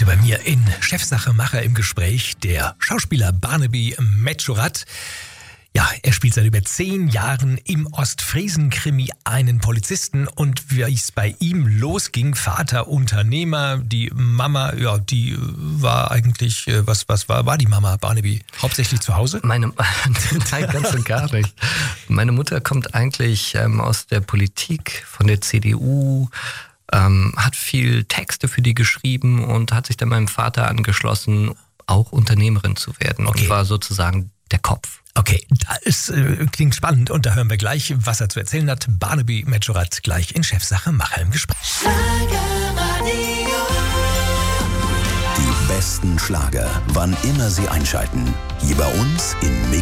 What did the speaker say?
Heute bei mir in Chefsache Macher im Gespräch der Schauspieler Barnaby Medschurat. Ja, er spielt seit über 10 Jahren im Ostfriesen-Krimi einen Polizisten und wie es bei ihm losging, Vater Unternehmer, die Mama, ja, die war eigentlich, was war die Mama, Barnaby? Hauptsächlich zu Hause? Nein, ganz und gar nicht. Meine Mutter kommt eigentlich aus der Politik, von der CDU, hat viel Texte für die geschrieben und hat sich dann meinem Vater angeschlossen, auch Unternehmerin zu werden und war sozusagen der Kopf. Okay, das klingt spannend und da hören wir gleich, was er zu erzählen hat. Barnaby Medschurat gleich in Chefsache Macher im Gespräch. Die besten Schlager, wann immer Sie einschalten. Hier bei uns in Mix.